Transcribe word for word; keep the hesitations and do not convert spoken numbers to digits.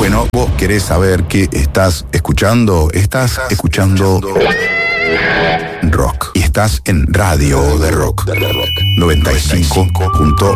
Bueno, vos querés saber qué estás escuchando. Estás, estás escuchando, escuchando rock. Y estás en Radio de Rock. noventa y cinco punto